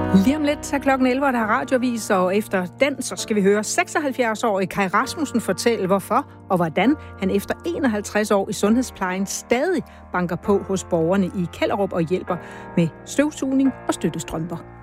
Lige om lidt til klokken 11, der er radioavis, og efter den, så skal vi høre 76-årige Kai Rasmussen fortælle, hvorfor og hvordan han efter 51 år i sundhedsplejen stadig banker på hos borgerne i Kellerup og hjælper med støvsugning og støttestrømper.